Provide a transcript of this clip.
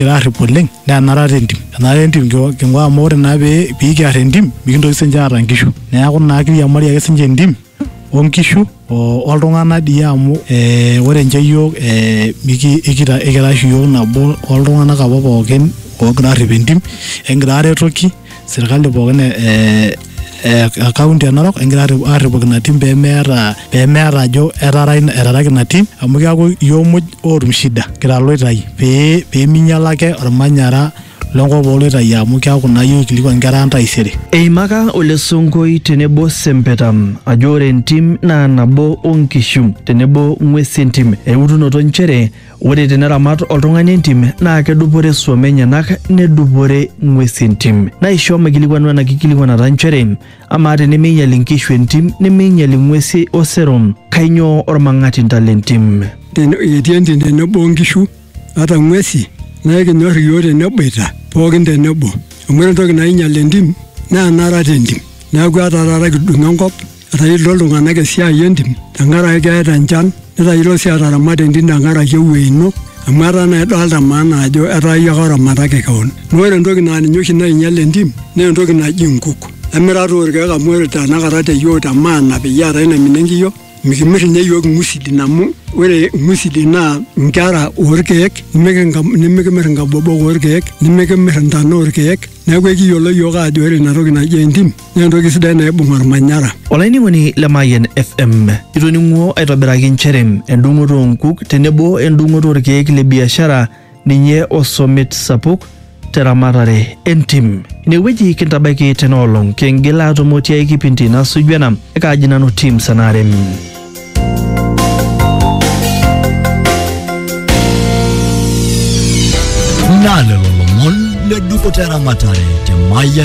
irarip oleng na narate entim enare entim kingwa amore na pikiar entim mikintoki sinje aata nkishu neeku naa kiriamari ake sinje entim onkishu oltung'anak dia amu ore nje yiok ikirashi yiok nabo oltung'anak apa pookin ogira arip entim engira aretoki serikali pookin account ya Narok engira aripoki na tim pemeeta ajo etaraki na tim amu keaku yiok otum shida kira loitai peminyala ake ormanyara longo boloitai amu keaku na yiok kilikwa nkera ntaisere Eimaka Ole Sonkoi tenebo Sempetam ajo ore entim na nabo onkishu tenebo ng'wesi entim eutunoto nchere ore teneramat oltung'ani entim na kedupore swam enyenak nedupore ng'wesi entim naisho magilikwanu ena kikilikuanata nchere ama tenemeinyal nkishu entim nemeinyal ng'wesi osero kainyo ormang'ati ntalentim etii entim tenebo nkishu ata ng'wesi na kinyor yiok teneboita pookin tenebo amu ore entoki nainyal entim na narate entim neeku atarara kidung'o enkop atayiolo iltung'anak esiai entim tenkaraki keeta enchan netayiolo sii ataramat entim tenkaraki ewuei ino amu etaa naa idolta maana ajo etaa iyie ake oramataki keon ore entoki naa ninye oshi nainyal entim naa entoki naji nkuk emirata orkeek amu ore tenakata teyiok temaana peyie eetae naimina enkiyo mikimir ninye yiok ng'usidin amu ore ng'usidin naa nkera orkeek nimikimir nkabobok orkeek nimikimir ntana orkeek neeku ekiyiolo yiok ajo ore inatoki naji entim naa entoki sidai naibung' ormanyara. Olainining'oni le Mayian FM itoning'uo aitobiraki nchere endung'oto onkuk tenebo endung'oto orkeek le biashara ninye osomit sapuk teramatare entim. Inewueji kintabaiki tenolong kengila atumotia kipindi nasuju ena ekaji nanu Tim Sanarem. Nalelo lomon le duko teramatare te Mayian